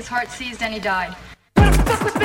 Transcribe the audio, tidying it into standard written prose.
his heart seized and he died. What the fuck was